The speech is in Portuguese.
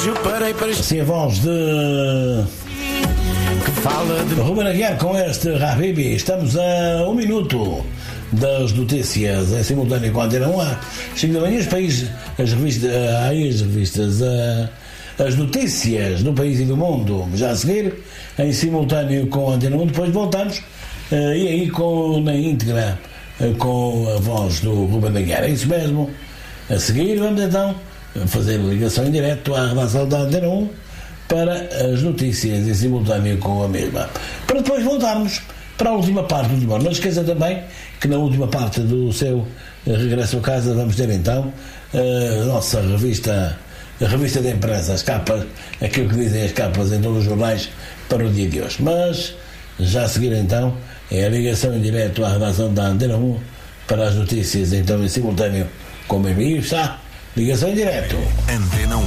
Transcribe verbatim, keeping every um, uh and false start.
hoje eu parei para... Assim a voz de... que fala de... Ruben Aguiar com este Habibi. Estamos a um minuto das notícias em simultâneo com a Antena um. Às cinco da manhã, os países, as revistas, aí as revistas, as notícias do país e do mundo, já a seguir, em simultâneo com a Antena um. Depois voltamos, e aí com, na íntegra, com a voz do Ruben Aguiar. É isso mesmo. A seguir, vamos então fazer ligação em direto à redação da Antena um para as notícias em simultâneo com a mesma. Para depois voltarmos para a última parte do demora. Não esqueça também que na última parte do seu regresso a casa vamos ter então a nossa revista, a revista de imprensa, as capas, aquilo que dizem as capas em todos os jornais para o dia de hoje. Mas já a seguir então é a ligação em direto à redação da Antena um para as notícias então em simultâneo com o mesmo. E está, ligação em direto. Antena um.